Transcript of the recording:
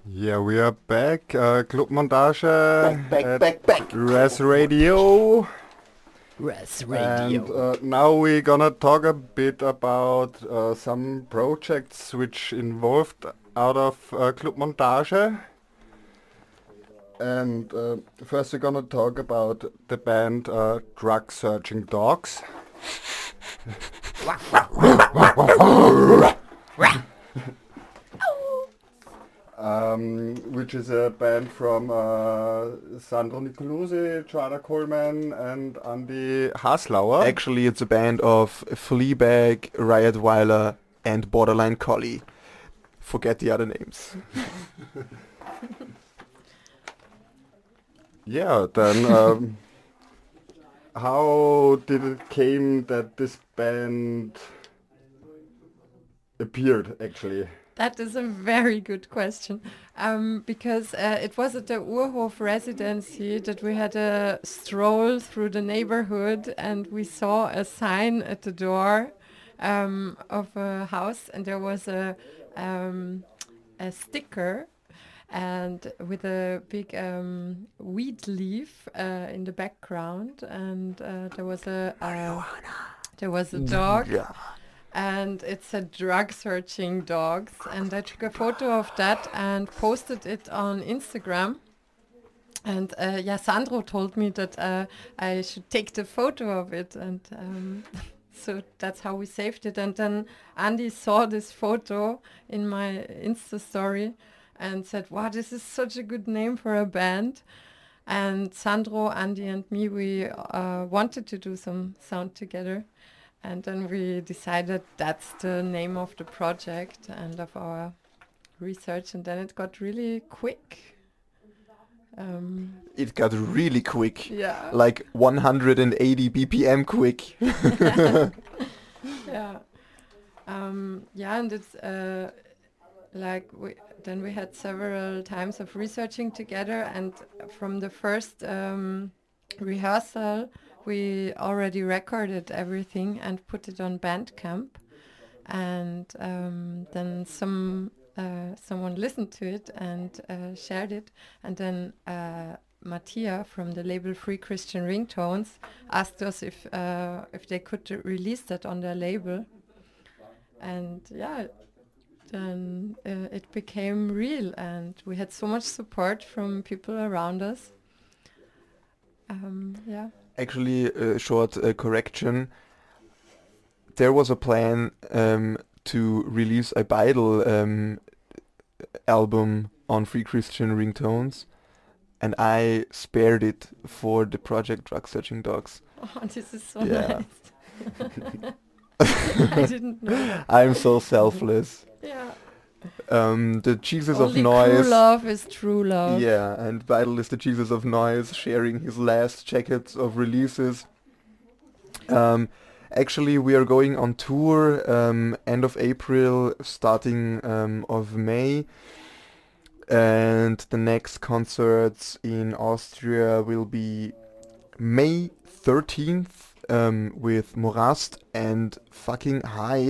Yeah, we are back. Clubmontage at Back. Res Radio. Res And Radio. now we're gonna talk a bit about some projects which involved out of Clubmontage. And first we're gonna talk about the band Drug Searching Dogs. Which is a band from Sandro Nicolosi, Joanna Coleman and Andy Haslauer. Actually, it's a band of Fleabag, Riotweiler, and Borderline Collie. Forget the other names. Yeah, then how did it came that this band appeared actually? That is a very good question, because it was at the Urhof residency that we had a stroll through the neighborhood and we saw a sign at the door of a house, and there was a sticker and with a big weed leaf in the background, and there was a dog. Yeah. And it said drug searching dogs, and I took a photo of that and posted it on Instagram. And Sandro told me that I should take the photo of it, and so that's how we saved it. And then Andy saw this photo in my Insta story and said, "Wow, this is such a good name for a band." And Sandro, Andy, and me, we wanted to do some sound together. And then we decided that's the name of the project and of our research, and then it got really quick. It got really quick. Yeah. Like 180 BPM quick. Yeah. And it's then we had several times of researching together, and from the first rehearsal we already recorded everything and put it on Bandcamp, and then someone listened to it and shared it, and then Mattia from the label Free Christian Ringtones asked us if they could release that on their label, and then it became real, and we had so much support from people around us. Actually, a short correction. There was a plan to release a Beidel album on Free Christian Ringtones, and I spared it for the project Drug Searching Dogs. Oh, this is so Yeah. nice. I didn't know that. I'm so selfless. Yeah. The Jesus Only of Noise. true love is true love. Yeah, and Beidel is the Jesus of Noise, sharing his last jackets of releases. Actually, we are going on tour end of April, starting of May. And the next concerts in Austria will be May 13th with Morast and fucking Hyde.